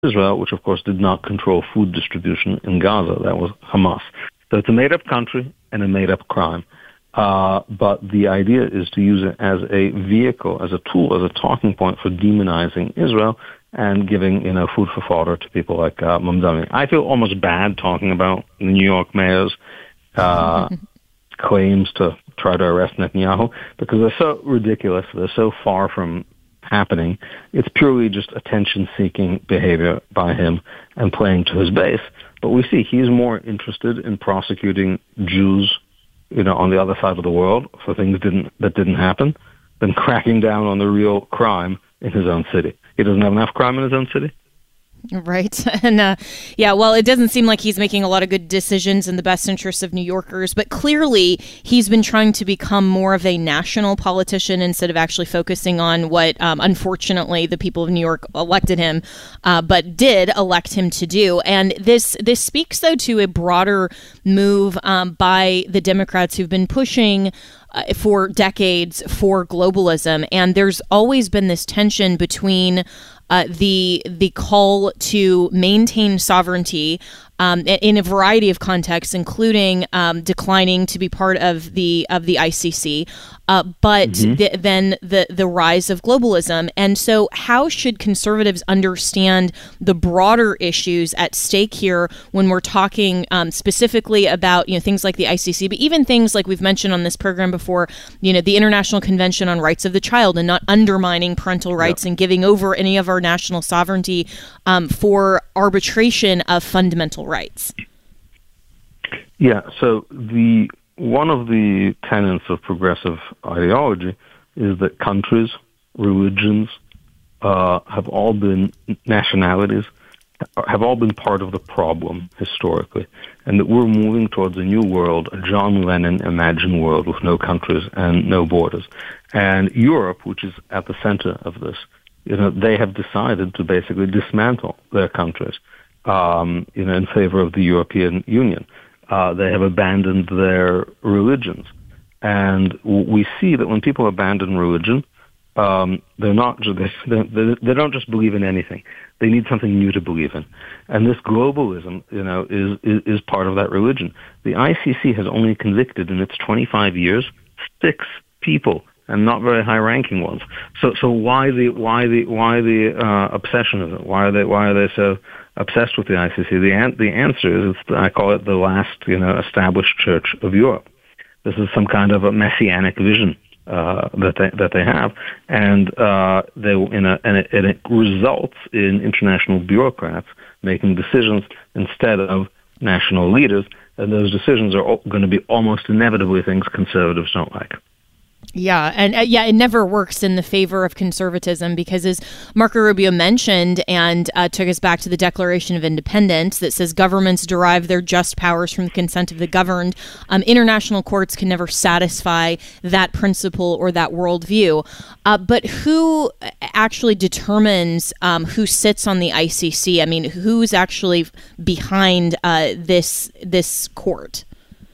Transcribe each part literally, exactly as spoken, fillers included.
Israel, which of course did not control food distribution in Gaza. That was Hamas. So it's a made-up country and a made-up crime. Uh, but the idea is to use it as a vehicle, as a tool, as a talking point for demonizing Israel and giving, you know, food for fodder to people like uh, Mamdani. I feel almost bad talking about the New York mayor's uh, claims to try to arrest Netanyahu because they're so ridiculous. They're so far from happening. It's purely just attention-seeking behavior by him and playing to his base. But we see he's more interested in prosecuting Jews, you know, on the other side of the world for things didn't that didn't happen than cracking down on the real crime in his own city. He doesn't have enough crime in his own city. Right. And uh, yeah, well, it doesn't seem like he's making a lot of good decisions in the best interests of New Yorkers, but clearly he's been trying to become more of a national politician instead of actually focusing on what, um, unfortunately, the people of New York elected him, uh, but did elect him to do. And this this speaks, though, to a broader move um, by the Democrats who've been pushing Uh, for decades for globalism. And there's always been this tension between uh, the the call to maintain sovereignty um, in a variety of contexts, including um, declining to be part of the of the I C C, uh, but mm-hmm. th- then the the rise of globalism. And so, how should conservatives understand the broader issues at stake here when we're talking um, specifically about, you know, things like the I C C, but even things like we've mentioned on this program before, you know, the International Convention on Rights of the Child, and not undermining parental rights yep. and giving over any of our national sovereignty um, for arbitration of fundamental rights? Yeah, so the one of the tenets of progressive ideology is that countries, religions, uh, have all been nationalities, have all been part of the problem historically, and that we're moving towards a new world, a John Lennon imagined world with no countries and no borders. And Europe, which is at the center of this, you know, they have decided to basically dismantle their countries, um, you know, in favor of the European Union. Uh, they have abandoned their religions. And we see that when people abandon religion, um, they're not just, they, they, they don't just believe in anything. They need something new to believe in. And this globalism, you know, is, is, is part of that religion. The I C C has only convicted in its twenty-five years six people, and not very high-ranking ones. So, so why the why the why the uh, obsession of it? Why are they why are they so obsessed with the I C C? The an- the answer is, it's, I call it the last, you know, established church of Europe. This is some kind of a messianic vision uh, that they that they have, and uh, they in a and it, and it results in international bureaucrats making decisions instead of national leaders, and those decisions are going to be almost inevitably things conservatives don't like. Yeah, and uh, yeah, it never works in the favor of conservatism because, as Marco Rubio mentioned and uh, took us back to the Declaration of Independence that says governments derive their just powers from the consent of the governed, um, international courts can never satisfy that principle or that worldview. Uh, but who actually determines um, who sits on the I C C? I mean, who's actually behind uh, this this court?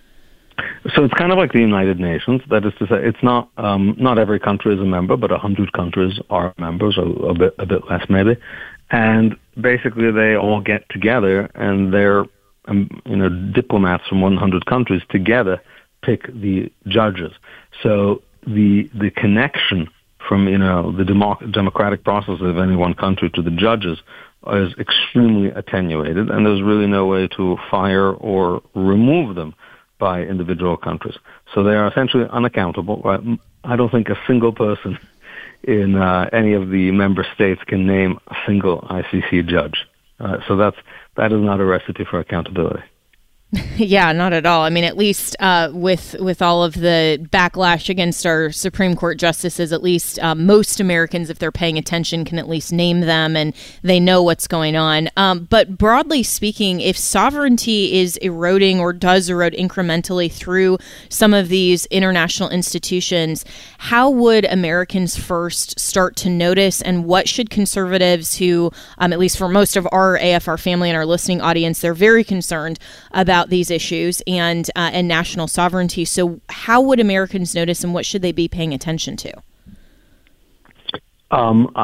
So it's kind of like the United Nations. That is to say, it's not um, not every country is a member, but a hundred countries are members, or a bit a bit less maybe. And basically, they all get together, and they're um, you know diplomats from one hundred countries together pick the judges. So the the connection from you know the democ- democratic process of any one country to the judges is extremely attenuated, and there's really no way to fire or remove them by individual countries. So they are essentially unaccountable. Right? I don't think a single person in uh, any of the member states can name a single I C C judge. Uh, so that's that is not a recipe for accountability. Yeah, not at all. I mean, at least uh, with with all of the backlash against our Supreme Court justices, at least uh, most Americans, if they're paying attention, can at least name them and they know what's going on. Um, but broadly speaking, if sovereignty is eroding or does erode incrementally through some of these international institutions, how would Americans first start to notice, and what should conservatives who, um, at least for most of our A F R family and our listening audience, they're very concerned about these issues and uh, and national sovereignty. So how would Americans notice, and what should they be paying attention to? Um, uh,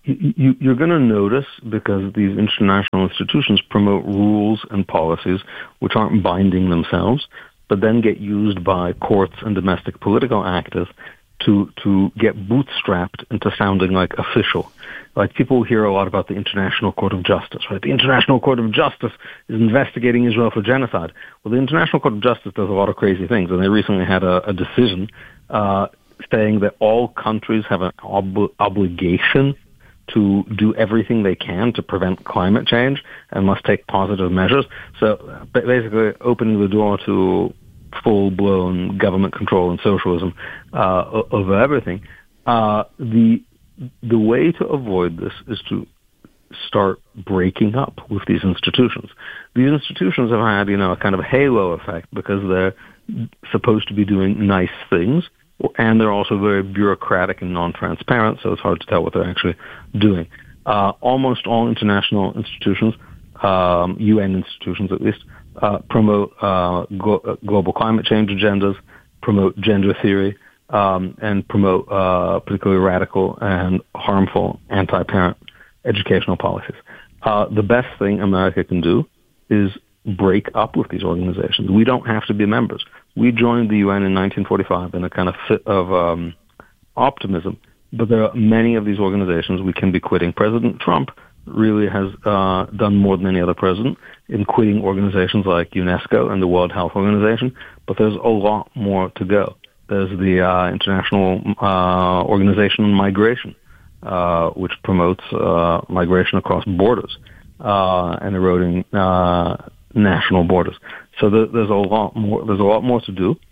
you, you're going to notice, because these international institutions promote rules and policies which aren't binding themselves, but then get used by courts and domestic political actors to to get bootstrapped into sounding like official. Like, people hear a lot about the International Court of Justice, right? The International Court of Justice is investigating Israel for genocide. Well, the International Court of Justice does a lot of crazy things, and they recently had a, a decision uh, saying that all countries have an ob- obligation to do everything they can to prevent climate change and must take positive measures. So basically opening the door to full-blown government control and socialism uh, over everything. Uh, the the way to avoid this is to start breaking up with these institutions. These institutions have had, you know, a kind of halo effect because they're supposed to be doing nice things, and they're also very bureaucratic and non-transparent, so it's hard to tell what they're actually doing. Uh, almost all international institutions, um, U N institutions at least, uh, promote uh, glo- global climate change agendas, promote gender theory, um, and promote uh, particularly radical and harmful anti-parent educational policies. Uh, the best thing America can do is break up with these organizations. We don't have to be members. We joined the U N in nineteen forty-five in a kind of fit of um, optimism, but there are many of these organizations we can be quitting. President Trump really has uh, done more than any other president in quitting organizations like UNESCO and the World Health Organization, but there's a lot more to go. There's the uh, International uh, Organization on Migration, uh, which promotes uh, migration across borders uh, and eroding uh, national borders. So there, there's a lot more. There's a lot more to do.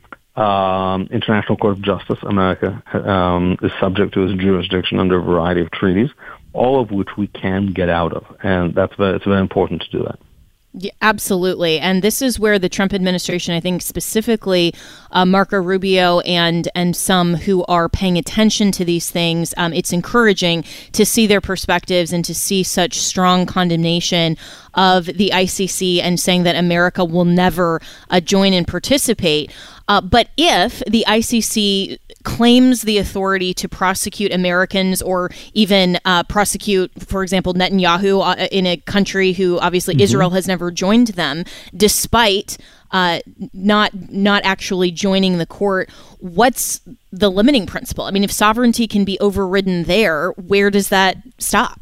Um, International Court of Justice, America um, is subject to its jurisdiction under a variety of treaties, all of which we can get out of, and that's very, it's very important to do that. Yeah, absolutely. And this is where the Trump administration, I think specifically uh, Marco Rubio and and some who are paying attention to these things, um, it's encouraging to see their perspectives and to see such strong condemnation of the I C C and saying that America will never uh, join and participate. Uh, but if the I C C claims the authority to prosecute Americans or even uh, prosecute, for example, Netanyahu uh, in a country who obviously mm-hmm. Israel has never joined them, despite uh, not not actually joining the court, what's the limiting principle? I mean, if sovereignty can be overridden there, where does that stop?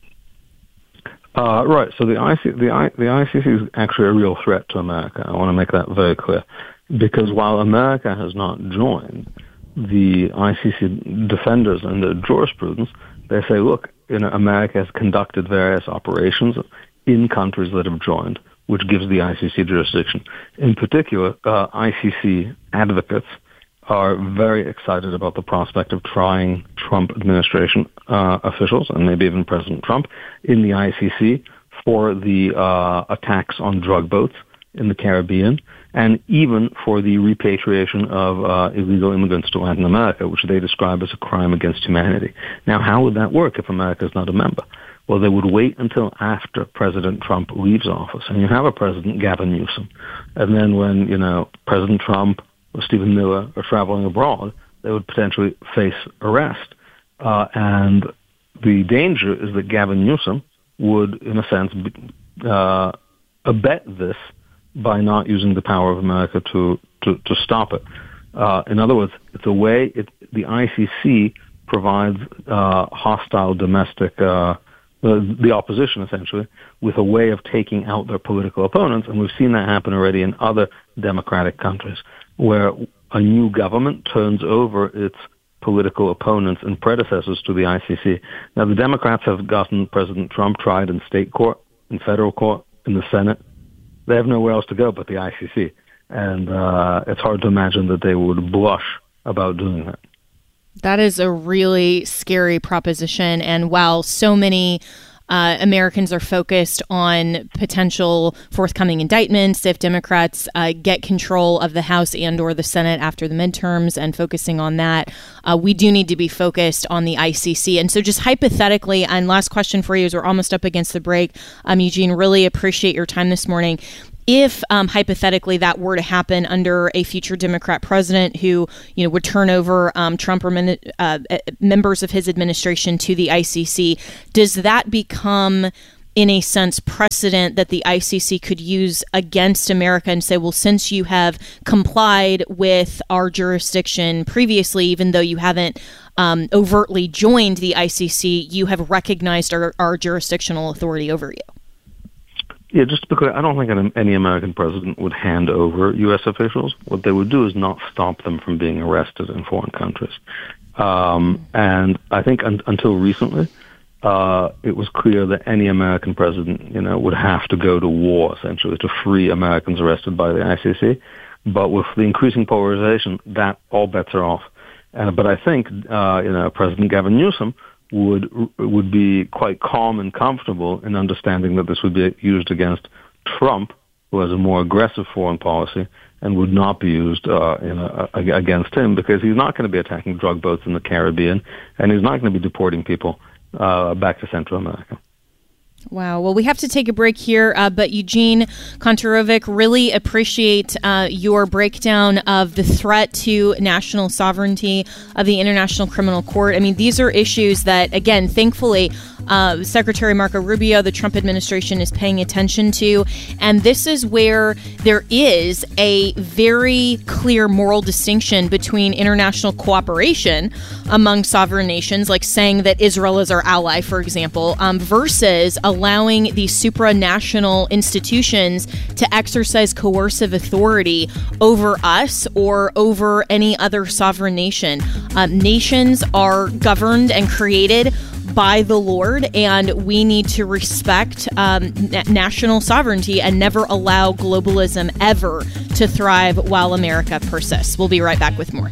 Uh, right. So the I C, the, I, the I C C is actually a real threat to America. I want to make that very clear. Because while America has not joined, the I C C defenders and the jurisprudence, they say, look, you know, America has conducted various operations in countries that have joined, which gives the I C C jurisdiction. In particular, uh, I C C advocates are very excited about the prospect of trying Trump administration uh, officials, and maybe even President Trump, in the I C C for the uh, attacks on drug boats in the Caribbean, and even for the repatriation of uh, illegal immigrants to Latin America, which they describe as a crime against humanity. Now, how would that work if America is not a member? Well, they would wait until after President Trump leaves office, and you have a President, Gavin Newsom. And then when, you know, President Trump or Stephen Miller are traveling abroad, they would potentially face arrest. Uh, and the danger is that Gavin Newsom would, in a sense, uh, abet this by not using the power of America to, to, to stop it. Uh, in other words, it's a way, it, the I C C provides uh, hostile domestic, uh, the, the opposition essentially, with a way of taking out their political opponents, and we've seen that happen already in other democratic countries, where a new government turns over its political opponents and predecessors to the I C C. Now, the Democrats have gotten President Trump tried in state court, in federal court, in the Senate. They have nowhere else to go but the I C C. And uh, it's hard to imagine that they would blush about doing that. That is a really scary proposition. And while so many uh, Americans are focused on potential forthcoming indictments if Democrats uh, get control of the House and or the Senate after the midterms and focusing on that, uh, we do need to be focused on the I C C. And so just hypothetically, and last question for you as we're almost up against the break, um, Eugene, really appreciate your time this morning. if um, hypothetically that were to happen under a future Democrat president who, you know, would turn over um, Trump or min- uh, members of his administration to the I C C, does that become, in a sense, precedent that the I C C could use against America and say, well, since you have complied with our jurisdiction previously, even though you haven't um, overtly joined the I C C, you have recognized our, our jurisdictional authority over you? Yeah, just to be clear, I don't think any American president would hand over U S officials. What they would do is not stop them from being arrested in foreign countries. Um, and I think un- until recently, Uh, it was clear that any American president, you know, would have to go to war, essentially, to free Americans arrested by the I C C. But with the increasing polarization, that all bets are off. Uh, but I think, uh, you know, President Gavin Newsom would would be quite calm and comfortable in understanding that this would be used against Trump, who has a more aggressive foreign policy, and would not be used uh, you know, against him, because he's not going to be attacking drug boats in the Caribbean, and he's not going to be deporting people Uh, back to Central America. Wow. Well, we have to take a break here, uh, but Eugene Kontorovich, really appreciate uh, your breakdown of the threat to national sovereignty of the International Criminal Court. I mean, these are issues that, again, thankfully, uh, Secretary Marco Rubio, the Trump administration, is paying attention to. And this is where there is a very clear moral distinction between international cooperation among sovereign nations, like saying that Israel is our ally, for example, um, versus allowing these supranational institutions to exercise coercive authority over us or over any other sovereign nation. Um, nations are governed and created by the Lord, and we need to respect um, na- national sovereignty and never allow globalism ever to thrive while America persists. We'll be right back with more.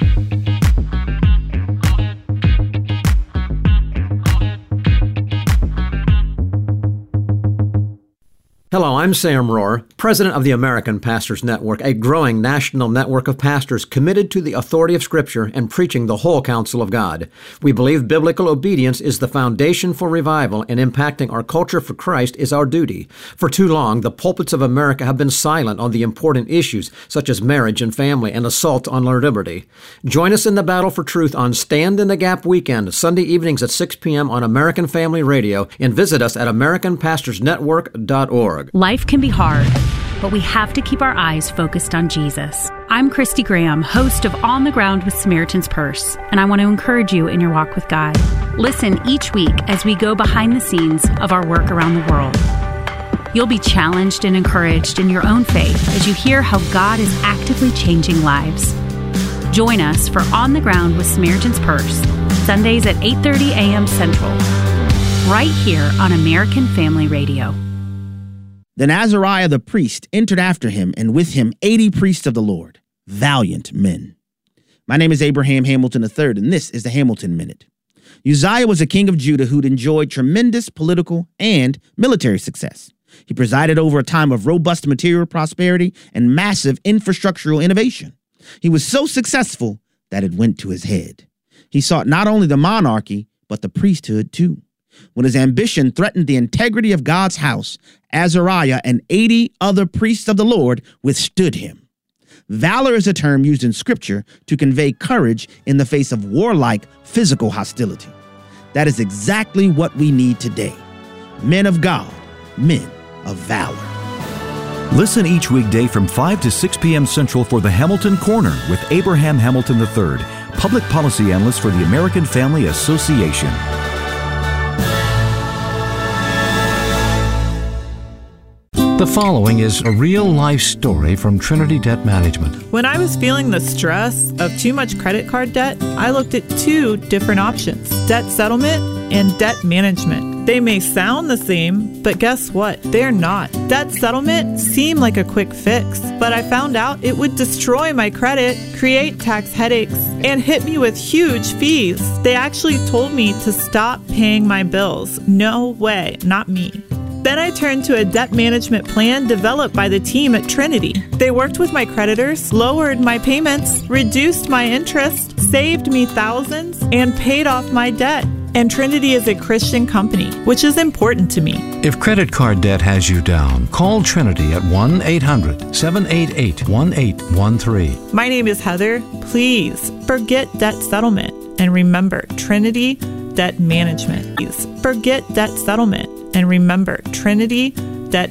Hello, I'm Sam Rohr, president of the American Pastors Network, a growing national network of pastors committed to the authority of Scripture and preaching the whole counsel of God. We believe biblical obedience is the foundation for revival, and impacting our culture for Christ is our duty. For too long, the pulpits of America have been silent on the important issues such as marriage and family and assault on our liberty. Join us in the battle for truth on Stand in the Gap weekend, Sunday evenings at six p.m. on American Family Radio, and visit us at american pastors network dot org. Life can be hard, but we have to keep our eyes focused on Jesus. I'm Christy Graham, host of On the Ground with Samaritan's Purse, and I want to encourage you in your walk with God. Listen each week as we go behind the scenes of our work around the world. You'll be challenged and encouraged in your own faith as you hear how God is actively changing lives. Join us for On the Ground with Samaritan's Purse, Sundays at eight thirty a.m. Central, right here on American Family Radio. Then Azariah the priest entered after him, and with him eighty priests of the Lord, valiant men. My name is Abraham Hamilton the third, and this is the Hamilton Minute. Uzziah was a king of Judah who'd enjoyed tremendous political and military success. He presided over a time of robust material prosperity and massive infrastructural innovation. He was so successful that it went to his head. He sought not only the monarchy, but the priesthood too. When his ambition threatened the integrity of God's house, Azariah and eighty other priests of the Lord withstood him. Valor is a term used in Scripture to convey courage in the face of warlike physical hostility. That is exactly what we need today. Men of God, men of valor. Listen each weekday from five to six p.m. Central for the Hamilton Corner with Abraham Hamilton the third, public policy analyst for the American Family Association. The following is a real-life story from Trinity Debt Management. When I was feeling the stress of too much credit card debt, I looked at two different options: debt settlement and debt management. They may sound the same, but guess what? They're not. Debt settlement seemed like a quick fix, but I found out it would destroy my credit, create tax headaches, and hit me with huge fees. They actually told me to stop paying my bills. No way, not me. Then I turned to a debt management plan developed by the team at Trinity. They worked with my creditors, lowered my payments, reduced my interest, saved me thousands, and paid off my debt. And Trinity is a Christian company, which is important to me. If credit card debt has you down, call Trinity at one eight hundred, seven eight eight, one eight one three. My name is Heather. Please forget debt settlement and remember Trinity Debt Management. Please forget debt settlement and remember Trinity